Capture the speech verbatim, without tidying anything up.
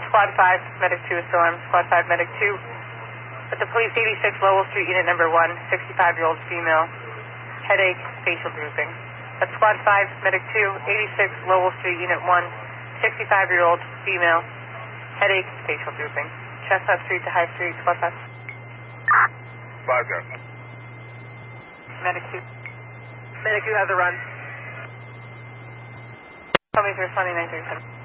Squad five, Medic two is still armed. Squad five, Medic two. At the police eighty-six Lowell Street, unit number one, sixty-five-year-old female. Headache, facial drooping. At Squad five, Medic two, eighty-six Lowell Street, unit one, sixty-five-year-old female. Headache, facial drooping. Chestnut Street to High Street, Squad five. Five, go. Medic two. Medic two has a run. Tell me if you're responding nine thirty-seven.